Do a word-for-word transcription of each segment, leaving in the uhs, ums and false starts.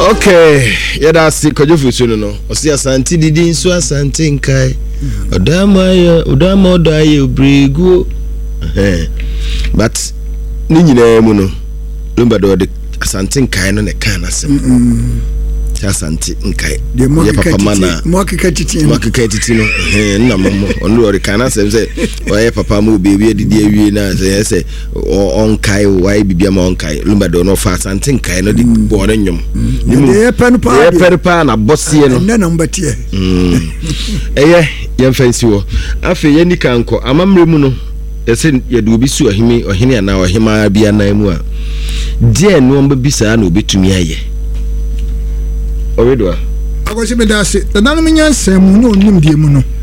Okay, yeah, that's it. Kojo fusuno no. Osi asante didi nso asante nkai. Odama ya, odama odaye obregu. Eh. But ni nyina mu no. Lumba do de asante nkai no ne kan asem. Mm. Asante nkai. De mo papa mana. Mo keka titi. Mo keka titi no. Eh, na momo. Onu ori kan asem se oye papa mu be wi didi awie na se se on kai why bibia ma on kai. Lumba do no fa asante nkai no di bo ne nyom. De pen pa. De pen pa na bosie no. Na number tie. Mm. Eye, yem fancy wo. Afi ye ni kanko amamre mu no. Ese ye do bi su ohimi ohene ana ohima bia nan mu a. Die no mba bisa na obetumi aye. Oredwa agosi me dase dananu me nyansem mu no onum die mu no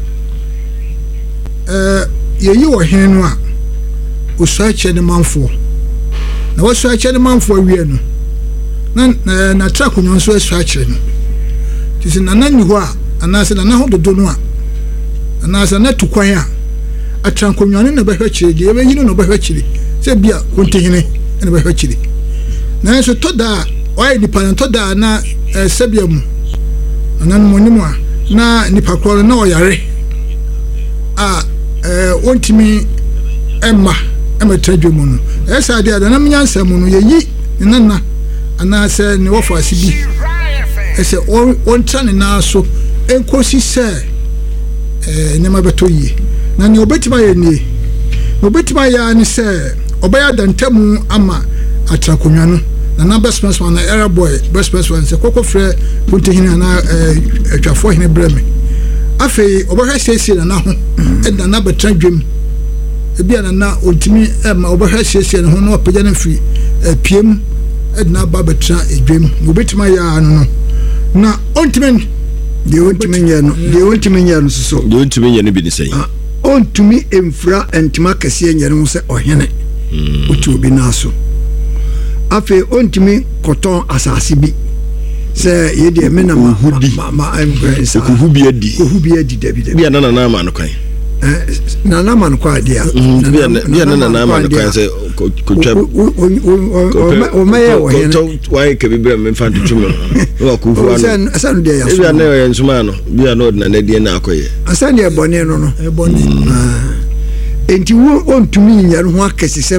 eh ye yi wo hen no a osuache ne manfo na wo suache ne manfo awie no na na track nyon so suache no tisi na nani ho a anase na na ho dodo no a anase na tukwan a atrankonwane na behwe chire ge be yino no behwe chire se bia kontehine na behwe chire na so toda why the panto da na sebiam anan monimu a na nipa kro na oyare a eh ontimi emma emma tradwemu no esa dia da na mnyansam no yeyi nana ana se ne wofo asibi ese on trane na so enkosi se eh nyama beto yi na ne obetima ye ni obetima ya ni se obaya dantamu ama atrakonwa no na best best one era boy best best one se koko frɛ puntehina na atwafo hene breme afei obahwa siesie na ho ɛda na betra dwem ebia na na ontimi ɛma obahwa siesie na ho na opagya na fi piem ɛda ba betra edwem obetima ya no na ontimi de ontimi nya no de ontimi nya no so de ontimi nya no bi ni sey ontimi emfra entima kase nya no se ohene otu obi na so afi ontimi koton asase bi se ye de me na ma ma se ko hubi adi ko hubi adi dabi dabi bia na na na ma no kwan eh na na ma no kwa dia bia bia na na na ma no kwan se ko twa o maye o hen to why ke bi bre me fa to twum no ko hu anu asan de ya so bia na ye nsuma no bia na na na die na akoye asan de bone no no e bone ah enti wo ontumi nya no ho akesi